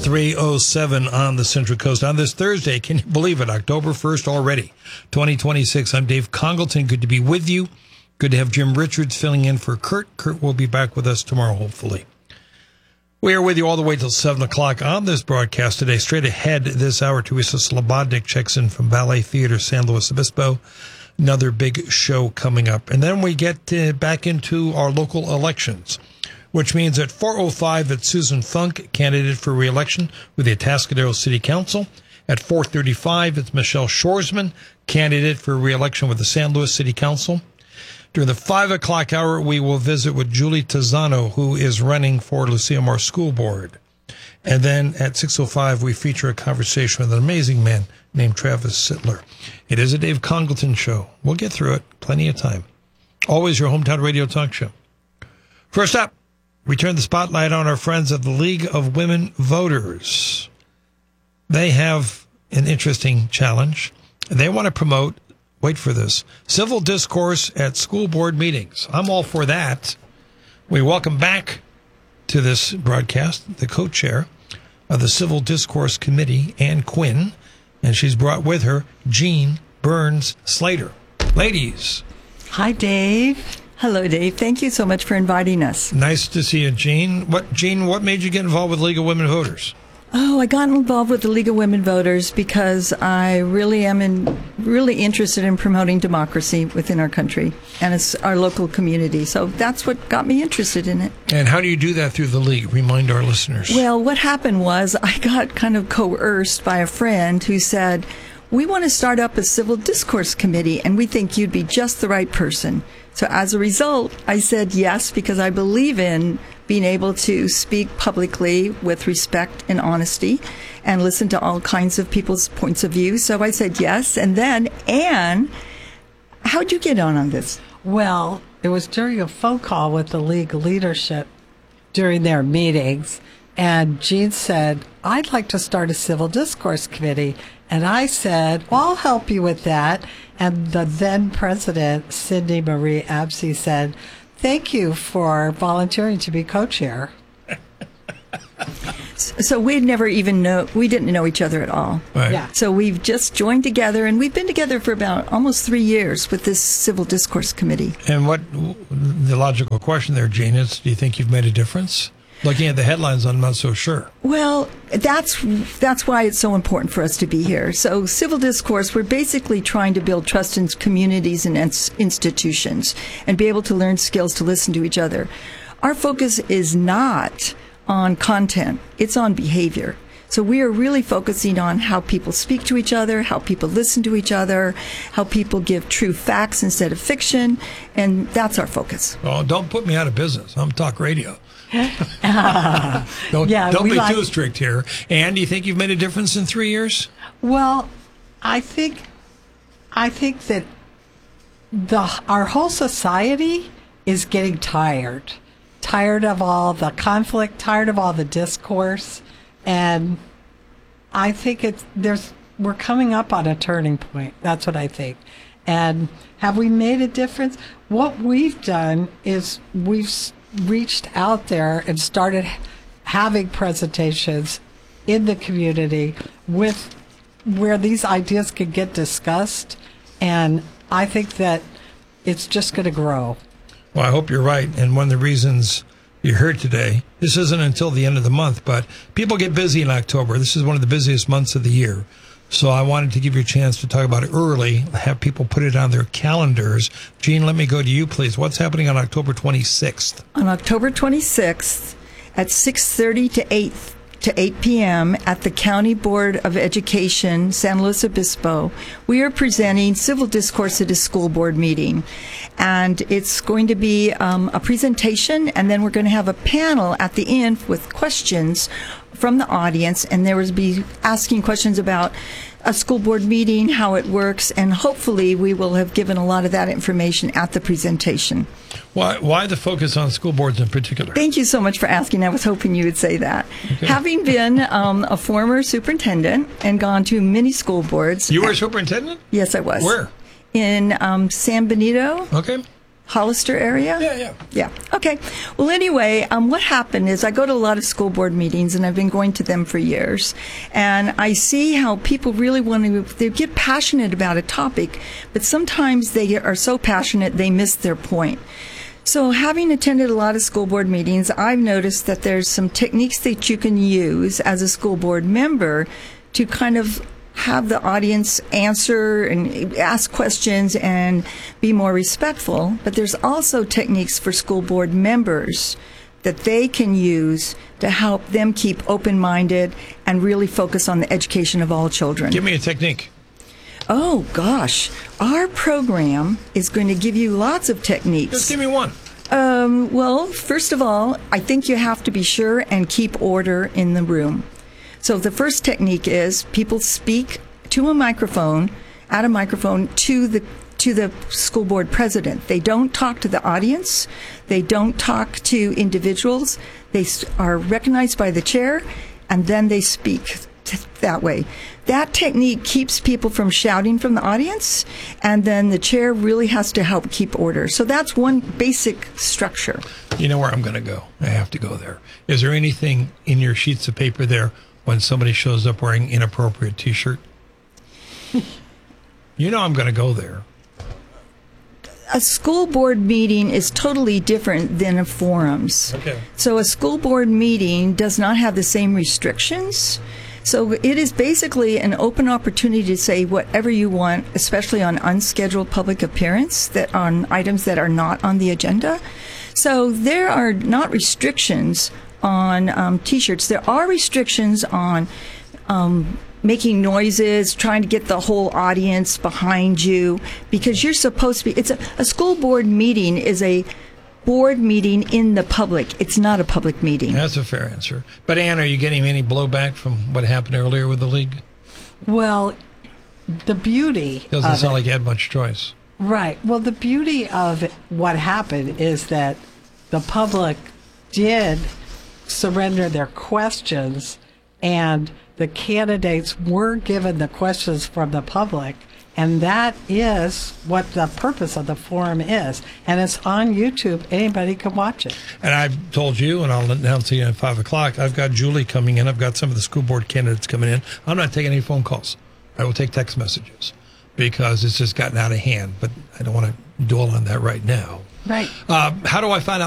3:07 on the Central Coast. On this Thursday, can you believe it? October 1st already, 2026. I'm Dave Congleton. Good to be with you. Good to have Jim Richards filling in for Kurt. Kurt will be back with us tomorrow, hopefully. We are with you all the way till 7 o'clock on this broadcast today. Straight ahead this hour, Teresa Slobodnik checks in from Ballet Theater San Luis Obispo. Another big show coming up. And then we get back into our local elections, which means at 4:05, it's Susan Funk, candidate for re-election with the Atascadero City Council. At 4:35, it's Michelle Shoresman, candidate for re-election with the San Luis City Council. During the 5 o'clock hour, we will visit with Julie Tizano, who is running for Lucia Mar School Board. And then at 6:05, we feature a conversation with an amazing man named Travis Sittler. It is a Dave Congleton show. We'll get through it. Plenty of time. Always your hometown radio talk show. First up, we turn the spotlight on our friends at the League of Women Voters. They have an interesting challenge. They want to promote, wait for this, civil discourse at school board meetings. I'm all for that. We welcome back to this broadcast the co-chair of the Civil Discourse Committee, Ann Quinn, and she's brought with her Jean Burns Slater. Ladies. Hi, Dave. Hello, Dave. Thank you so much for inviting us. Nice to see you, Jean. What made you get involved with League of Women Voters? Oh, I got involved with the League of Women Voters because I really am really interested in promoting democracy within our country and it's our local community. So that's what got me interested in it. And how do you do that through the League? Remind our listeners. Well, what happened was I got kind of coerced by a friend who said, we want to start up a civil discourse committee and we think you'd be just the right person. So as a result, I said yes because I believe in being able to speak publicly with respect and honesty and listen to all kinds of people's points of view. So I said yes. And then, Anne, how'd you get on this? Well, it was during a phone call with the League leadership during their meetings. And Jean said, I'd like to start a civil discourse committee. And I said, well, I'll help you with that. And the then president, Cindy Marie Absey, said, thank you for volunteering to be co-chair. So we didn't know each other at all. Right. Yeah. So we've just joined together, and we've been together for about almost 3 years with this Civil Discourse Committee. And what the logical question there, Jean, is, do you think you've made a difference? Looking at the headlines, I'm not so sure. Well, that's why it's so important for us to be here. So civil discourse, we're basically trying to build trust in communities and institutions and be able to learn skills to listen to each other. Our focus is not on content. It's on behavior. So we are really focusing on how people speak to each other, how people listen to each other, how people give true facts instead of fiction, and that's our focus. Oh, don't put me out of business. I'm talk radio. Don't be too strict here. And do you think you've made a difference in 3 years? Well, I think that our whole society is getting tired of all the conflict, tired of all the discourse, and I think we're coming up on a turning point. That's what I think. And have we made a difference? What we've done is we've reached out there and started having presentations in the community with where these ideas can get discussed, and I think that it's just going to grow. Well, I hope you're right. And one of the reasons you're here today, this isn't until the end of the month, but people get busy in October. This is one of the busiest months of the year. So I wanted to give you a chance to talk about it early, have people put it on their calendars. Jean, let me go to you, please. What's happening on October 26th? On October 26th at 6:30 to 8 p.m. at the County Board of Education, San Luis Obispo, we are presenting Civil Discourse at a School Board meeting. And it's going to be a presentation, and then we're going to have a panel at the end with questions from the audience, and there will be asking questions about a school board meeting, how it works, and hopefully we will have given a lot of that information at the presentation. Why the focus on school boards in particular? Thank you so much for asking. I was hoping you would say that. Okay. Having been a former superintendent and gone to many school boards. You were a superintendent? Yes, I was. Where? In San Benito. Okay. Hollister area? Yeah. Yeah. Okay. Well, anyway, what happened is I go to a lot of school board meetings, and I've been going to them for years. And I see how people really they get passionate about a topic, but sometimes they are so passionate they miss their point. So having attended a lot of school board meetings, I've noticed that there's some techniques that you can use as a school board member to kind of have the audience answer and ask questions and be more respectful. But there's also techniques for school board members that they can use to help them keep open-minded and really focus on the education of all children. Give me a technique. Oh, gosh. Our program is going to give you lots of techniques. Just give me one. Well, first of all, I think you have to be sure and keep order in the room. So the first technique is people speak to a microphone, at a microphone, to the school board president. They don't talk to the audience. They don't talk to individuals. They are recognized by the chair, and then they speak that way. That technique keeps people from shouting from the audience, and then the chair really has to help keep order. So that's one basic structure. You know where I'm going to go. I have to go there. Is there anything in your sheets of paper there when somebody shows up wearing inappropriate T-shirt? You know I'm going to go there. A school board meeting is totally different than a forums. Okay. So a school board meeting does not have the same restrictions. So it is basically an open opportunity to say whatever you want, especially on unscheduled public appearance, that on items that are not on the agenda. So there are not restrictions on T-shirts. There are restrictions on making noises, trying to get the whole audience behind you, because you're supposed to be. It's a school board meeting is a board meeting in the public. It's not a public meeting. That's a fair answer. But Ann, are you getting any blowback from what happened earlier with the league? Well, the beauty Doesn't of sound it, like you had much choice. right. Well, the beauty of what happened is that the public did surrender their questions, and the candidates were given the questions from the public, and that is what the purpose of the forum is. And it's on YouTube. Anybody can watch it. And I told you, and I'll announce to you at 5 o'clock, I've got Julie coming in. I've got some of the school board candidates coming in. I'm not taking any phone calls. I will take text messages because it's just gotten out of hand. But I don't want to dwell on that right now. Right. How do I find out